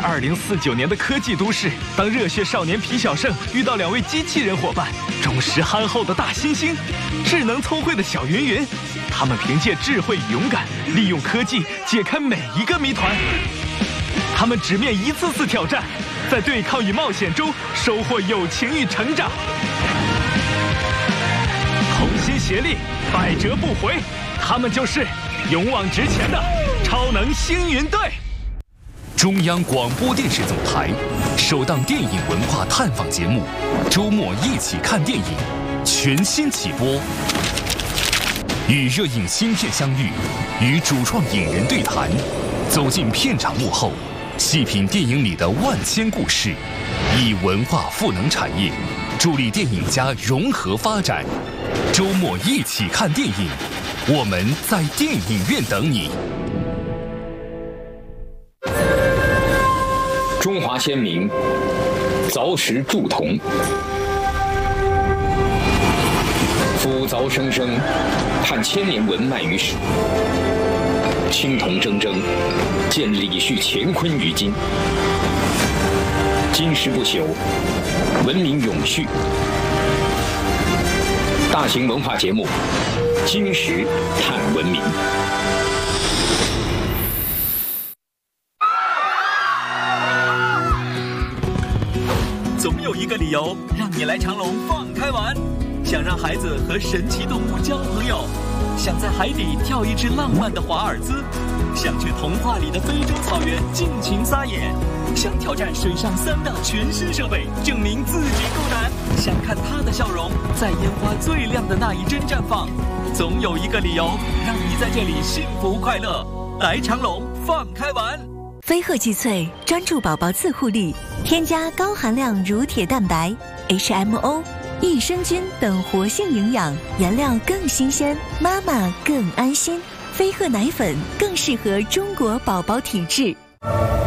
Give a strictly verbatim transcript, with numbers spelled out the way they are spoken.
二零四九年的科技都市，当热血少年皮小胜遇到两位机器人伙伴，忠实憨厚的大猩猩，智能聪慧的小云云，他们凭借智慧与勇敢，利用科技解开每一个谜团。他们直面一次次挑战，在对抗与冒险中收获友情与成长。同心协力，百折不回，他们就是勇往直前的超能星云队。 中央广播电视总台首档电影文化探访节目《周末一起看电影》全新起播，与热映新片相遇，与主创影人对谈，走进片场幕后，细品电影里的万千故事，以文化赋能产业，助力电影家融合发展。周末一起看电影，我们在电影院等你。 中华先民凿石铸铜，夫凿生生，盼千年文脉于史。青铜铮铮，见李旭乾坤于今。金石不朽，文明永续。大型文化节目《金石探文明》。 总有一个理由让你来长隆放开玩，想让孩子和神奇动物交朋友，想在海底跳一支浪漫的华尔兹，想去童话里的非洲草原尽情撒野，想挑战水上三大全新设备，证明自己够难，想看他的笑容在烟花最亮的那一帧绽放。总有一个理由让你在这里幸福快乐。来长隆放开玩。 飞鹤济萃专注宝宝自护力，添加高含量乳铁蛋白、H M O、益生菌等活性营养，原料更新鲜，妈妈更安心。飞鹤奶粉更适合中国宝宝体质。